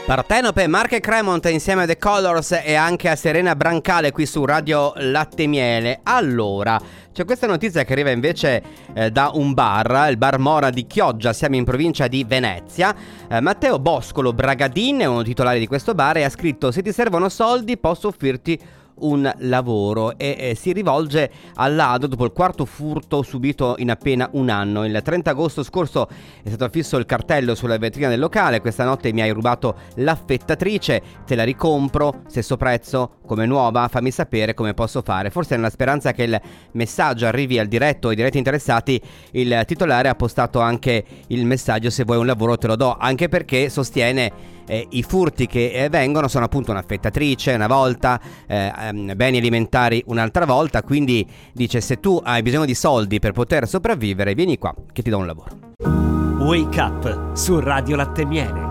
Partenope, Mark e Cremont insieme a The Colors e anche a Serena Brancale qui su Radio Latte Miele. Allora, c'è questa notizia che arriva invece da un bar, il bar Mora di Chioggia, siamo in provincia di Venezia. Matteo Boscolo Bragadin è uno titolare di questo bar e ha scritto: se ti servono soldi posso offrirti un lavoro, e si rivolge al ladro dopo il quarto furto subito in appena un anno. Il 30 agosto scorso è stato affisso il cartello sulla vetrina del locale: questa notte mi hai rubato l'affettatrice, te la ricompro, stesso prezzo, come nuova, fammi sapere come posso fare. Forse nella speranza che il messaggio arrivi al diretto ai diretti interessati, il titolare ha postato anche il messaggio: se vuoi un lavoro te lo do, anche perché sostiene i furti che vengono sono appunto un'affettatrice una volta, beni alimentari un'altra volta. Quindi dice: se tu hai bisogno di soldi per poter sopravvivere, vieni qua che ti do un lavoro. Wake Up su Radio Latte Miele.